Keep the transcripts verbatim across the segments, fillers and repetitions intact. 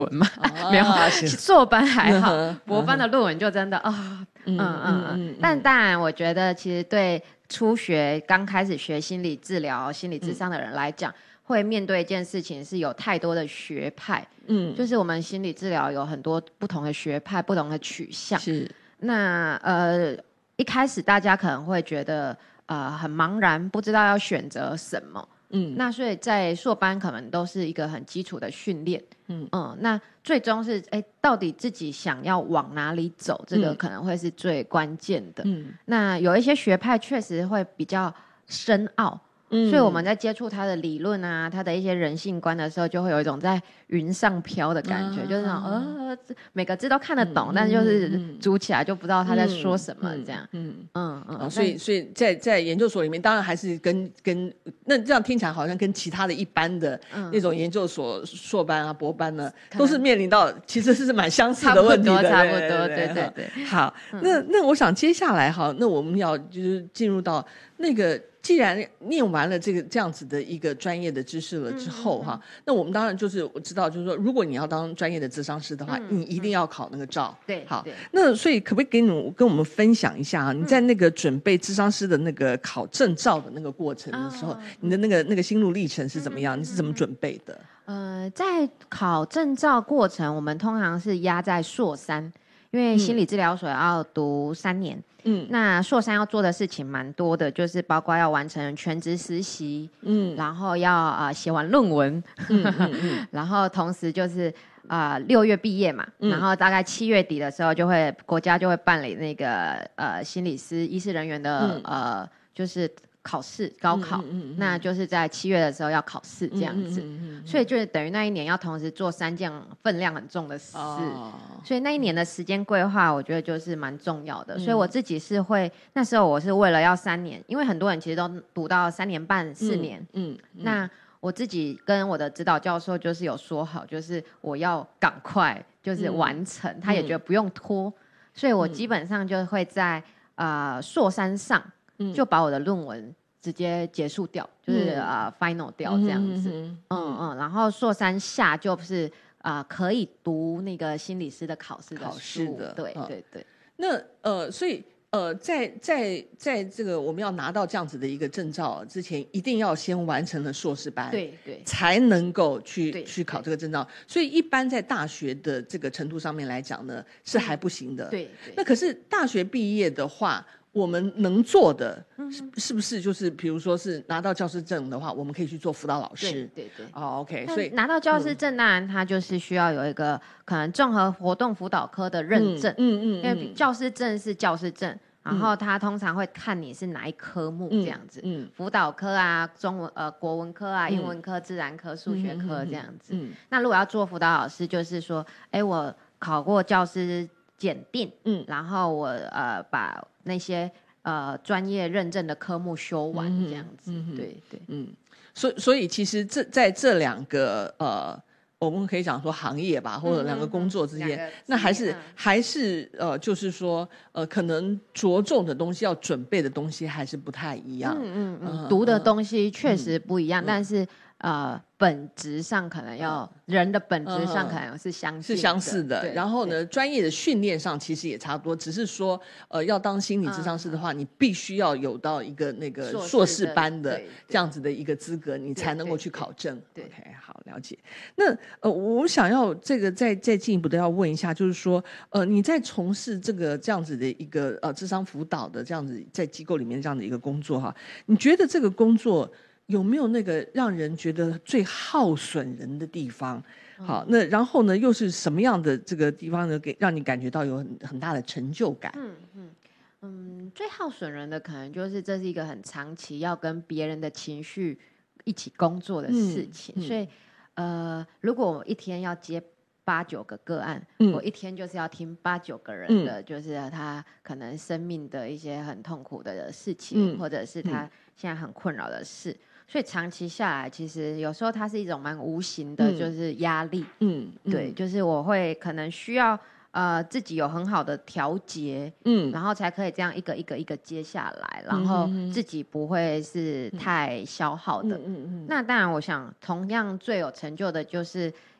文嘛，没有，硕班还好， 嗯博班的论文就真的啊，嗯嗯嗯嗯。但当然，我觉得其实对初学刚开始学心理治疗、心理咨商的人来讲，会面对一件事情是有太多的学派，嗯，就是我们心理治疗有很多不同的学派、不同的取向。 是， 那呃，一开始大家可能会觉得呃很茫然，不知道要选择什么。嗯，那所以在硕班可能都是一个很基础的训练，嗯嗯，那最终是哎，到底自己想要往哪里走，这个可能会是最关键的。嗯，那有一些学派确实会比较深奥。嗯，所以我们在接触他的理论啊，他的一些人性观的时候，就会有一种在云上飘的感觉，啊、就是那种呃，每个字都看得懂，嗯、但是就是组起来就不知道他在说什么这样。嗯嗯嗯、哦。 所以所以在在研究所里面，当然还是跟跟那这样听起来好像跟其他的一般的那种研究所硕班啊、博班呢，都是面临到其实是蛮相似的问题的， 差不多，差不多，对对对。 好，那那我想接下来哈，那我们要就是进入到那个。既然念完了这个这样子的一个专业的知识了之后哈、嗯嗯嗯，那我们当然就是我知道，就是说，如果你要当专业的咨商师的话，嗯、你一定要考那个照。 对， 好，那所以可不可以给你跟我们分享一下啊？你在那个准备咨商师的那个考证照的那个过程的时候，嗯、你的那个那个心路历程是怎么样？嗯、你是怎么准备的？ 呃，在考证照过程，我们通常是压在硕三。因为心理治疗所要读三年，嗯，那硕三要做的事情蛮多的，就是包括要完成全职实习，嗯，然后要呃写完论文，嗯嗯嗯、然后同时就是啊六、呃、月毕业嘛、嗯，然后大概七月底的时候就会国家就会办理那个呃心理师医师人员的、嗯、呃就是考试高考、嗯嗯嗯嗯，那就是在七月的时候要考试这样子、嗯嗯嗯嗯，所以就等于那一年要同时做三件分量很重的事、哦，所以那一年的时间规划我觉得就是蛮重要的、嗯，所以我自己是会那时候我是为了要三年，因为很多人其实都读到三年半四年，嗯，嗯嗯那我自己跟我的指导教授就是有说好，就是我要赶快就是完成、嗯、他也觉得不用拖，所以我基本上就会在呃硕三上就把我的论文直接结束掉，就是、嗯呃、final 掉这样子，嗯 嗯, 嗯, 嗯，然后硕三下就是呃可以读那个心理师的考试的考试的， 对、嗯、对对。 那呃，所以呃，在在在这个我们要拿到这样子的一个证照之前，一定要先完成了硕士班， 对对， 才能够去去考这个证照。所以一般在大学的这个程度上面来讲呢，是还不行的。 对对。 那可是大学毕业的话，我们能做的是是不是就是比如说是拿到教师证的话，我们可以去做辅导老师？ 对对对。 哦 ，OK， 所以拿到教师证，当然他就是需要有一个可能综合活动辅导科的认证，嗯 嗯, 嗯, 嗯，因为教师证是教师证。然后他通常会看你是哪一科目这样子，嗯，嗯辅导科啊，中文呃国文科啊，英文科、自然科、数学科这样子。嗯，嗯那如果要做辅导老师，就是说，哎，我考过教师检定，嗯，然后我呃把那些呃专业认证的科目修完这样子，嗯、对对， 嗯，所以所以其实这在这两个呃。我们可以讲说行业吧，或者两个工作之间，嗯嗯、那还是、嗯、还是呃，就是说呃，可能着重的东西要准备的东西还是不太一样。嗯嗯嗯，呃、读的东西确实不一样，嗯、但是呃，本质上可能要、嗯、人的本质上可能是相似的、嗯、 是相似的。然后呢，专业的训练上其实也差不多，只是说呃，要当心理咨商师的话、嗯，你必须要有到一个那个硕士班的这样子的一个资格，你才能够去考证。 对 ，OK， 好，了解。那呃，我想要这个再再进一步的要问一下，就是说，呃，你在从事这个这样子的一个呃諮商輔導的这样子在机构里面这样的一个工作哈，你觉得这个工作有没有那个让人觉得最耗损人的地方？好，那然后呢，又是什么样的这个地方呢，给让你感觉到有很很大的成就感？ 嗯嗯嗯，最耗损人的可能就是这是一个很长期要跟别人的情绪一起工作的事情，嗯嗯、所以。呃，如果我一天要接八九个个案、嗯，我一天就是要听八九个人的、嗯，就是他可能生命的一些很痛苦的事情，嗯、或者是他现在很困扰的事、嗯，所以长期下来，其实有时候它是一种蛮无形的，就是压力，嗯，对，就是我会可能需要。呃，自己有很好的调节，嗯，然后才可以这样一个一个一个接下来，然后自己不会是太消耗的。嗯嗯嗯。那当然，我想同样最有成就的就是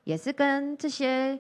也是跟这些